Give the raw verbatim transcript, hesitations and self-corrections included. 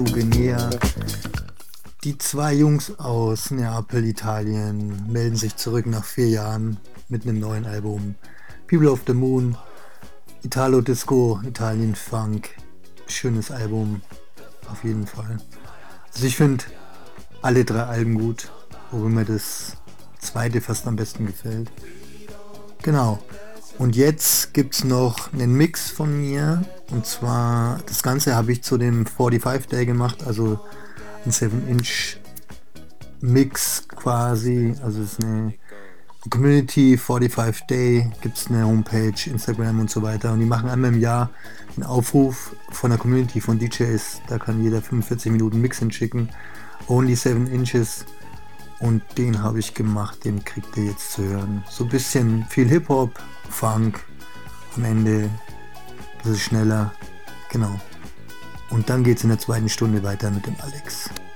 Guinea. Die zwei Jungs aus Neapel, Italien, melden sich zurück nach vier Jahren mit einem neuen Album. People of the Moon, Italo Disco, Italien Funk. Schönes Album, auf jeden Fall. Also ich finde alle drei Alben gut, wobei mir das zweite fast am besten gefällt. Genau. Und jetzt gibt's noch einen Mix von mir. Und zwar, das Ganze habe ich zu dem fünfundvierzig Day gemacht, also ein sieben Inch Mix quasi. Also es ist eine Community fünfundvierzig Day, gibt es eine Homepage, Instagram und so weiter. Und die machen einmal im Jahr einen Aufruf von der Community von D Js. Da kann jeder fünfundvierzig Minuten Mix hinschicken. Only sieben Inches. Und den habe ich gemacht, den kriegt ihr jetzt zu hören. So ein bisschen viel Hip-Hop, Funk, am Ende ein bisschen schneller, genau. Und dann geht es in der zweiten Stunde weiter mit dem Alex.